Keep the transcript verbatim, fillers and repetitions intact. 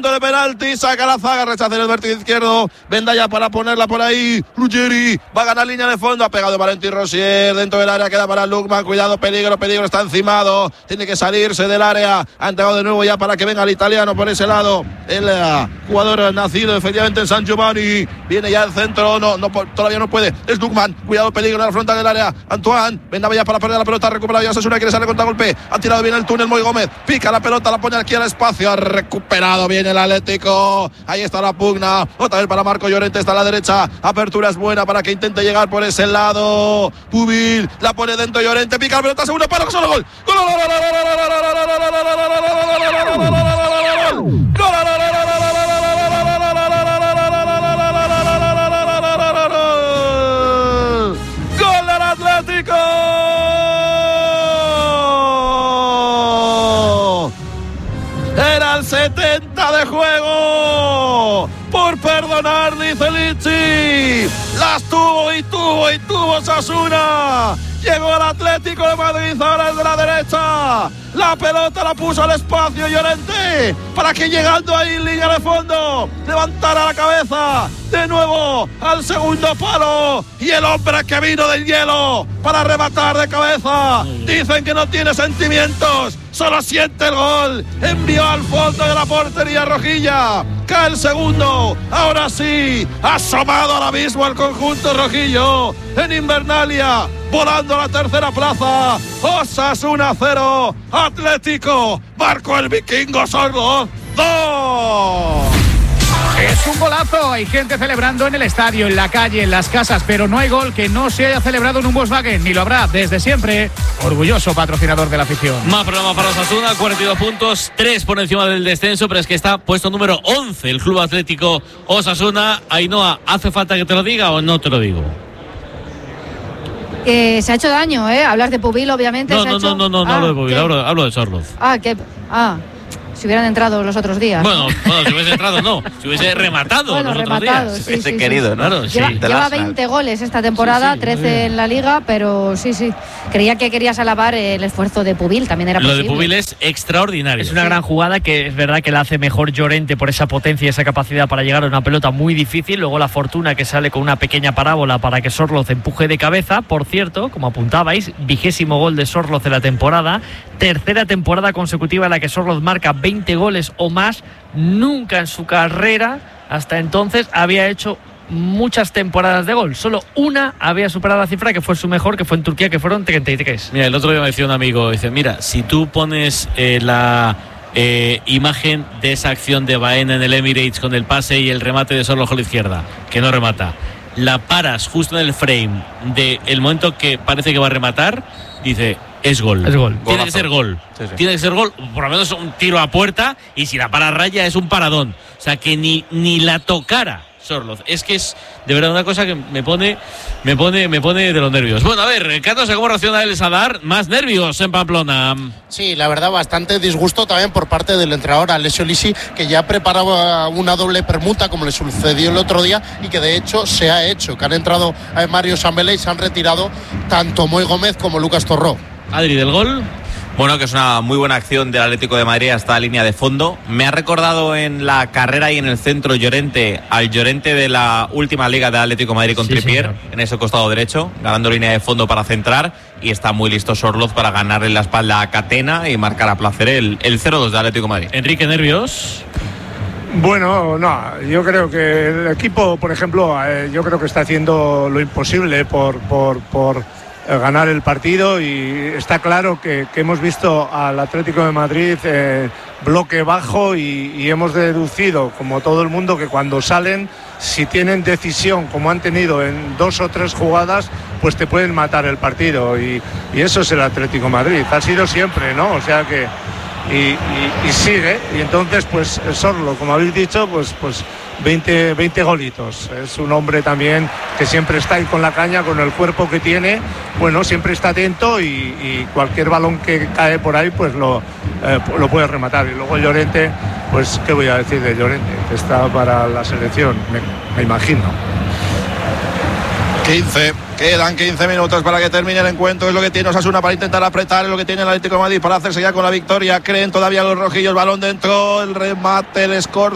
punto de penalti, saca la zaga, rechaza en el vértice izquierdo, Vendaya para ponerla por ahí, Ruggeri va a ganar línea de fondo, ha pegado Valentín Rosier dentro del área, queda para Lukman, cuidado, peligro, peligro, está encimado, tiene que salirse del área, ha entregado de nuevo ya para que venga el italiano por ese lado, el uh, jugador nacido efectivamente en San Giovanni, viene ya al centro, no, no todavía no puede, es Lukman, cuidado, peligro en la frontal del área, Antoine, Vendaba ya para perder la pelota, recuperado ya Osasuna, quiere salir contra golpe, ha tirado bien el túnel Moy Gómez, pica la pelota, la pone aquí al espacio, ha recuperado bien el Atlético, ahí está la pugna, otra vez para Marco Llorente, está a la derecha, apertura es buena para que intente llegar por ese lado, Pubil, la pone dentro Llorente, pica la pelota, segundo palo, solo gol, gol, gol, gol, del Atlético. Era el setenta de juego. Por perdonar, dice Lichi. Las tuvo y tuvo y tuvo Osasuna. Llegó el Atlético de Madrid, ahora el de la derecha. La pelota la puso al espacio Llorente para que llegando ahí en línea de fondo levantara la cabeza de nuevo al segundo palo. Y el hombre que vino del hielo para rematar de cabeza. Dicen que no tiene sentimientos, solo siente el gol. Envió al fondo de la portería rojilla. Cae el segundo. Ahora sí, asomado al abismo al conjunto rojillo. En Invernalia, volando a la tercera plaza. Osasuna cero, Atlético marcó el vikingo Sorloz dos. Es un golazo, hay gente celebrando en el estadio, en la calle, en las casas, pero no hay gol que no se haya celebrado en un Volkswagen, ni lo habrá desde siempre. Orgulloso patrocinador de la afición. Más programa para Osasuna, cuarenta y dos puntos, tres por encima del descenso, pero es que está puesto número once el Club Atlético Osasuna. Ainhoa, ¿hace falta que te lo diga o no te lo digo? Eh, se ha hecho daño, ¿eh? Hablar de Pubil, obviamente. No, se no, ha hecho... no, no, no, no, ah, hablo de Pubil, hablo, hablo de Sorloz. Ah, que... Ah... Si hubieran entrado los otros días. Bueno, bueno, si hubiese entrado, no. Si hubiese rematado bueno, los rematado, otros días. sí, Ese sí, querido, sí. ¿no? Claro, lleva, sí. lleva veinte goles esta temporada, sí, sí, trece en la Liga, pero sí, sí. Creía que querías alabar el esfuerzo de Pubil, también era posible. Lo de Pubil es extraordinario. Es una gran jugada que es verdad que la hace mejor Llorente por esa potencia y esa capacidad para llegar a una pelota muy difícil. Luego la fortuna que sale con una pequeña parábola para que Sorloz empuje de cabeza. Por cierto, como apuntabais, vigésimo gol de Sorloz en la temporada. Tercera temporada consecutiva en la que Sorloz marca veinte goles o más. Nunca en su carrera hasta entonces había hecho muchas temporadas de gol. Solo una había superado la cifra, que fue su mejor, que fue en Turquía, que fueron treinta y tres. Mira, el otro día me decía un amigo, dice, mira, si tú pones eh, la eh, imagen de esa acción de Baena en el Emirates con el pase y el remate de Sorloz a la izquierda, que no remata, la paras justo en el frame del momento que parece que va a rematar, dice... Es gol. Es gol. Tiene que ser gol. Sí, sí. Tiene que ser gol. Por lo menos un tiro a puerta. Y si la para raya es un paradón. O sea, que ni, ni la tocara Sorloz. Es que es de verdad una cosa que me pone me pone, me pone de los nervios. Bueno, a ver, Carlos, ¿cómo reacciona el Sadar? Más nervios en Pamplona. Sí, la verdad, bastante disgusto también por parte del entrenador Alessio Lisi, que ya preparaba una doble permuta, como le sucedió el otro día, y que de hecho se ha hecho. Que han entrado a Mario Sambelé y se han retirado tanto Moy Gómez como Lucas Torró. Adri, del gol. Bueno, que es una muy buena acción del Atlético de Madrid hasta la línea de fondo. Me ha recordado en la carrera y en el centro Llorente al Llorente de la última liga del Atlético de Madrid con sí, Trippier, señor. En ese costado derecho, ganando línea de fondo para centrar, y está muy listo Sorloz para ganarle la espalda a Catena y marcar a placer el, el cero dos del Atlético de Madrid. Enrique, ¿nervios? Bueno, no, yo creo que el equipo, por ejemplo, eh, yo creo que está haciendo lo imposible por... por, por ganar el partido, y está claro que, que hemos visto al Atlético de Madrid eh, bloque bajo y, y hemos deducido, como todo el mundo, que cuando salen, si tienen decisión como han tenido en dos o tres jugadas, pues te pueden matar el partido, y, y eso es el Atlético de Madrid, ha sido siempre, ¿no? O sea que y, y, y sigue, y entonces pues Sorloz, como habéis dicho, pues pues veinte, veinte golitos. Es un hombre también que siempre está ahí con la caña, con el cuerpo que tiene, bueno, siempre está atento, y, y cualquier balón que cae por ahí pues lo, eh, lo puede rematar. Y luego Llorente, pues qué voy a decir de Llorente, que está para la selección, me, me imagino. quince, quedan quince minutos para que termine el encuentro. Es lo que tiene Osasuna para intentar apretar, es lo que tiene el Atlético de Madrid para hacerse ya con la victoria. Creen todavía los rojillos, balón dentro, el remate, el score